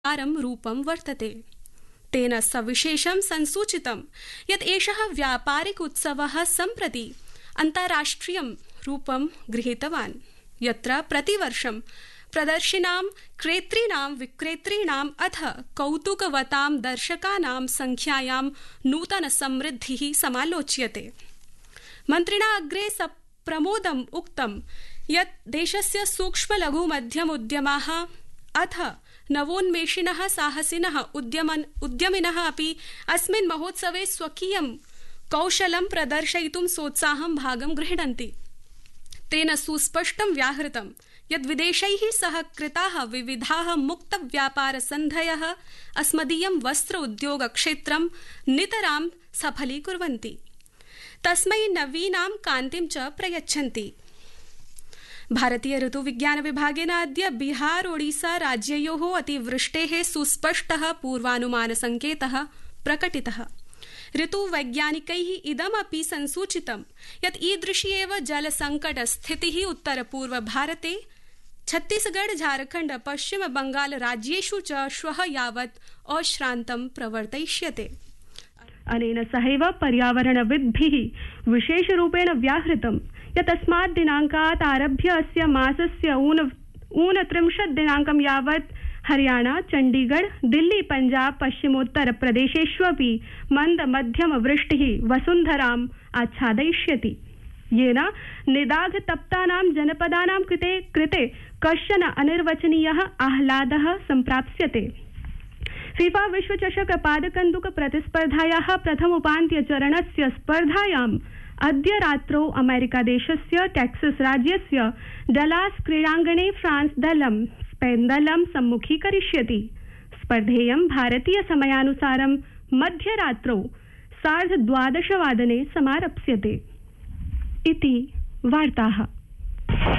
रूपं वर्तते। तेन सविशेषं संसूचितं यत् एषः व्यापारिक उत्सवः सम्प्रति अन्ताराष्ट्रियं रूपं गृहीतवान्, यत्र प्रतिवर्षं प्रदर्शिनां क्रेतॄणां विक्रेतॄणाम् अथ कौतुकवतां दर्शकानां संख्यायां नूतन समृद्धिः समालोच्यते। मन्त्रिणा अग्रे सप्रमोदम् उक्तं यत् देशस्य सूक्ष्म लघु मध्यम उद्यमाः अथ नवोन्मेषिणः साहसिनः उद्यमिनः अपि अस्मिन् महोत्सवे स्वकीयं कौशलं प्रदर्शयितुं सोत्साहं भागं गृह्णन्ति। तेन सुस्पष्टं व्याहृतं यत् विदेशैः सह कृताः विविधाः मुक्तव्यापारसन्धयः अस्मदीयं वस्त्र उद्योग क्षेत्रं नितरां सफलीकुर्वन्ति, तस्मै नवीनां कान्तिं च प्रयच्छन्ति। भारतीय ऋतुविज्ञान विभागेन अद्य बिहार ओडिशा राज्ययोः अतिवृष्टेः सुस्पष्टः पूर्वानुमान संकेतः प्रकटितः। ऋतुवैज्ञानिकैः इदमपि संसूचितं यत् ईदृशी एव जलसंकट स्थितिः उत्तरपूर्व भारते छत्तीसगढ़ झारखण्ड पश्चिम बंगाल राज्येषु च श्वः यावत् अश्रान्तं प्रवर्तयिष्यते। अनेन सहैव पर्यावरणविद्भिः विशेषरूपेण व्याहृतं यत् अस्मात् दिनाङ्कात् आरभ्य अस्य मासस्य 29 दिनाङ्कं यावत् हरियाणा, चण्डीगढ़, दिल्ली, पञ्जाब, पश्चिमोत्तर प्रदेशेष्वपि मन्द मध्यम वृष्टिः वसुन्धराम् आच्छादयिष्यति, येन निदाघतप्तानां जनपदानां कृते कश्चन अनिर्वचनीयः आह्लादः सम्प्राप्स्यते। फीफा विश्वचषक पादकन्दुक प्रतिस्पर्धायाः प्रथमोपान्त्यचरणस्य स्पर्धायाम् अद्य रात्रौ अमेरिका देशस्य टेक्सास राज्यस्य डलास क्रीडाङ्गणे फ्रांस दलं स्पेन दलं सम्मुखीकरिष्यति। स्पर्धेयं भारतीय समयानुसारं मध्यरात्रौ 12:30 समारप्स्यते। इति वार्ताः।